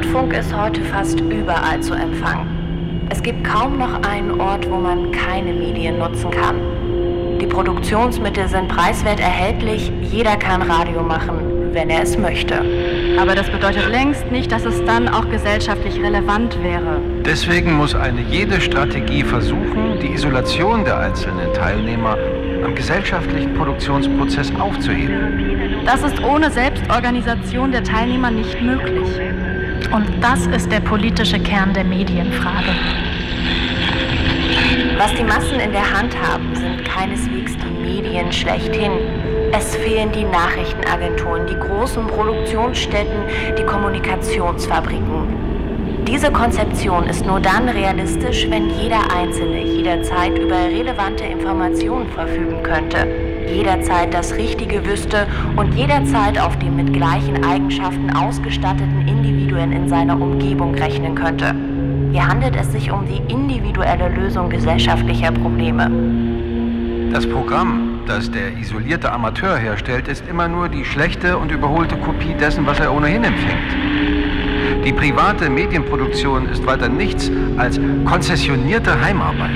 Rundfunk ist heute fast überall zu empfangen. Es gibt kaum noch einen Ort, wo man keine Medien nutzen kann. Die Produktionsmittel sind preiswert erhältlich, jeder kann Radio machen, wenn er es möchte. Aber das bedeutet längst nicht, dass es dann auch gesellschaftlich relevant wäre. Deswegen muss jede Strategie versuchen, die Isolation der einzelnen Teilnehmer am gesellschaftlichen Produktionsprozess aufzuheben. Das ist ohne Selbstorganisation der Teilnehmer nicht möglich. Und das ist der politische Kern der Medienfrage. Was die Massen in der Hand haben, sind keineswegs die Medien schlechthin. Es fehlen die Nachrichtenagenturen, die großen Produktionsstätten, die Kommunikationsfabriken. Diese Konzeption ist nur dann realistisch, wenn jeder Einzelne jederzeit über relevante Informationen verfügen könnte, jederzeit das Richtige wüsste und jederzeit auf die mit gleichen Eigenschaften ausgestatteten Individuen in seiner Umgebung rechnen könnte. Hier handelt es sich um die individuelle Lösung gesellschaftlicher Probleme. Das Programm, das der isolierte Amateur herstellt, ist immer nur die schlechte und überholte Kopie dessen, was er ohnehin empfängt. Die private Medienproduktion ist weiter nichts als konzessionierte Heimarbeit.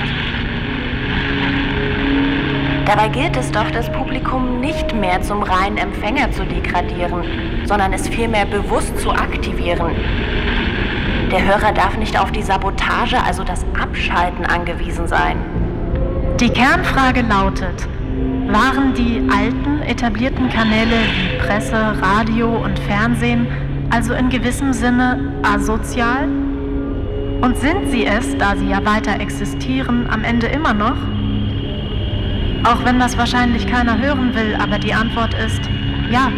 Dabei gilt es doch, das Publikum nicht mehr zum reinen Empfänger zu degradieren, sondern es vielmehr bewusst zu aktivieren. Der Hörer darf nicht auf die Sabotage, also das Abschalten, angewiesen sein. Die Kernfrage lautet: Waren die alten, etablierten Kanäle wie Presse, Radio und Fernsehen also in gewissem Sinne asozial? Und sind sie es, da sie ja weiter existieren, am Ende immer noch? Auch wenn das wahrscheinlich keiner hören will, aber die Antwort ist ja.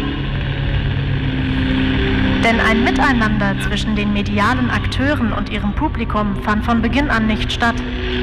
Denn ein Miteinander zwischen den medialen Akteuren und ihrem Publikum fand von Beginn an nicht statt.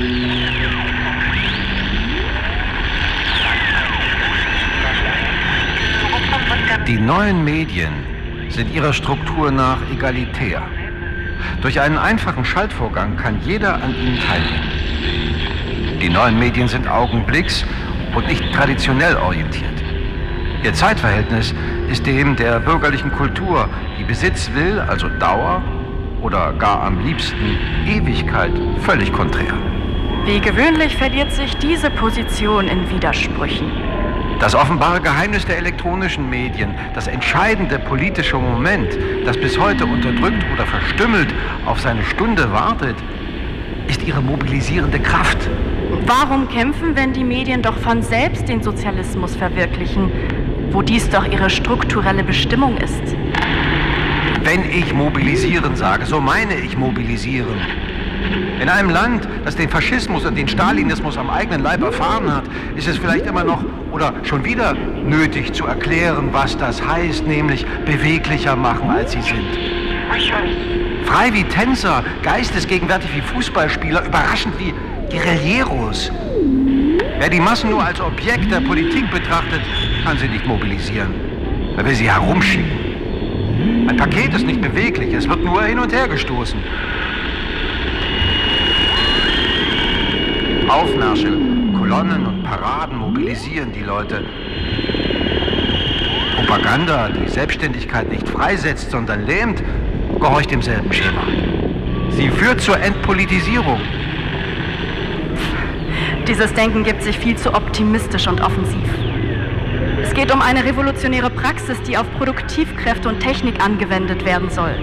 Die neuen Medien sind ihrer Struktur nach egalitär. Durch einen einfachen Schaltvorgang kann jeder an ihnen teilnehmen. Die neuen Medien sind augenblicks- und nicht traditionell orientiert. Ihr Zeitverhältnis ist dem der bürgerlichen Kultur, die Besitz will, also Dauer, oder gar am liebsten Ewigkeit, völlig konträr. Wie gewöhnlich verliert sich diese Position in Widersprüchen. Das offenbare Geheimnis der elektronischen Medien, das entscheidende politische Moment, das bis heute unterdrückt oder verstümmelt auf seine Stunde wartet, ist ihre mobilisierende Kraft. Warum kämpfen, wenn die Medien doch von selbst den Sozialismus verwirklichen, wo dies doch ihre strukturelle Bestimmung ist? Wenn ich mobilisieren sage, so meine ich mobilisieren. In einem Land, das den Faschismus und den Stalinismus am eigenen Leib erfahren hat, ist es vielleicht immer noch oder schon wieder nötig zu erklären, was das heißt, nämlich beweglicher machen, als sie sind. Frei wie Tänzer, geistesgegenwärtig wie Fußballspieler, überraschend wie Guerilleros. Wer die Massen nur als Objekt der Politik betrachtet, kann sie nicht mobilisieren. Er will sie herumschicken. Ein Paket ist nicht beweglich, es wird nur hin und her gestoßen. Aufmärsche, Kolonnen und Paraden mobilisieren die Leute. Propaganda, die Selbstständigkeit nicht freisetzt, sondern lähmt, gehorcht demselben Schema. Sie führt zur Entpolitisierung. Dieses Denken gibt sich viel zu optimistisch und offensiv. Es geht um eine revolutionäre Praxis, die auf Produktivkräfte und Technik angewendet werden soll.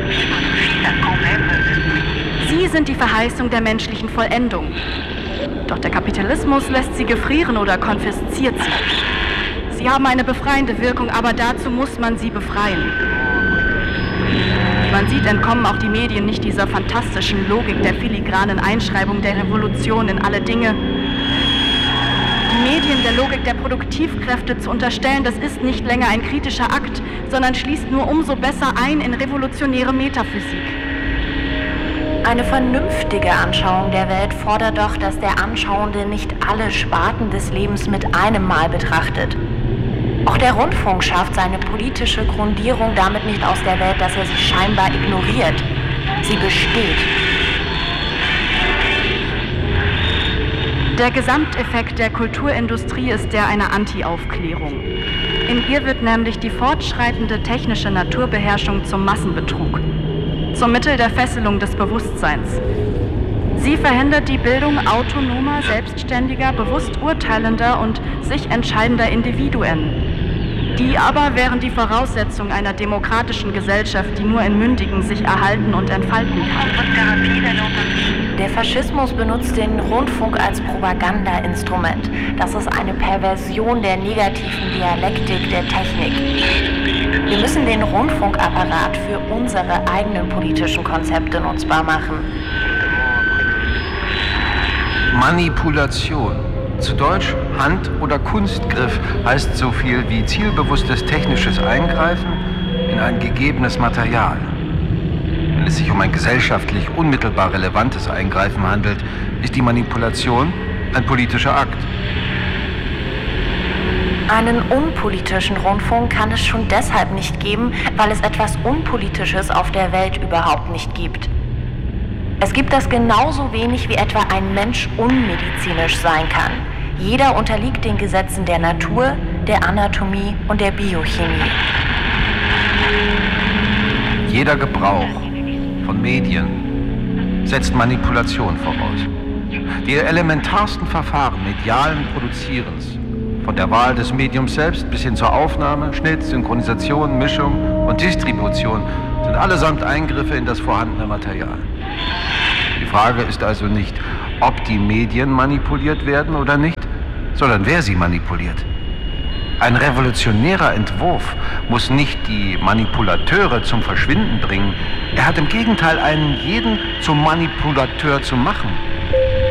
Sie sind die Verheißung der menschlichen Vollendung. Doch der Kapitalismus lässt sie gefrieren oder konfisziert sie. Sie haben eine befreiende Wirkung, aber dazu muss man sie befreien. Wie man sieht, entkommen auch die Medien nicht dieser fantastischen Logik der filigranen Einschreibung der Revolution in alle Dinge. Die Medien der Logik der Produktivkräfte zu unterstellen, das ist nicht länger ein kritischer Akt, sondern schließt nur umso besser ein in revolutionäre Metaphysik. Eine vernünftige Anschauung der Welt fordert doch, dass der Anschauende nicht alle Sparten des Lebens mit einem Mal betrachtet. Auch der Rundfunk schafft seine politische Grundierung damit nicht aus der Welt, dass er sie scheinbar ignoriert. Sie besteht. Der Gesamteffekt der Kulturindustrie ist der einer Anti-Aufklärung. In ihr wird nämlich die fortschreitende technische Naturbeherrschung zum Massenbetrug, zum Mittel der Fesselung des Bewusstseins. Sie verhindert die Bildung autonomer, selbstständiger, bewusst urteilender und sich entscheidender Individuen. Die aber wären die Voraussetzung einer demokratischen Gesellschaft, die nur in Mündigen sich erhalten und entfalten kann. Der Faschismus benutzt den Rundfunk als Propagandainstrument. Das ist eine Perversion der negativen Dialektik der Technik. Wir müssen den Rundfunkapparat für unsere eigenen politischen Konzepte nutzbar machen. Manipulation. Zu Deutsch Hand- oder Kunstgriff heißt so viel wie zielbewusstes technisches Eingreifen in ein gegebenes Material. Wenn es sich um ein gesellschaftlich unmittelbar relevantes Eingreifen handelt, ist die Manipulation ein politischer Akt. Einen unpolitischen Rundfunk kann es schon deshalb nicht geben, weil es etwas Unpolitisches auf der Welt überhaupt nicht gibt. Es gibt das genauso wenig, wie etwa ein Mensch unmedizinisch sein kann. Jeder unterliegt den Gesetzen der Natur, der Anatomie und der Biochemie. Jeder Gebrauch von Medien setzt Manipulation voraus. Die elementarsten Verfahren medialen Produzierens, von der Wahl des Mediums selbst bis hin zur Aufnahme, Schnitt, Synchronisation, Mischung und Distribution, sind allesamt Eingriffe in das vorhandene Material. Die Frage ist also nicht, ob die Medien manipuliert werden oder nicht, sondern wer sie manipuliert. Ein revolutionärer Entwurf muss nicht die Manipulateure zum Verschwinden bringen. Er hat im Gegenteil einen jeden zum Manipulateur zu machen.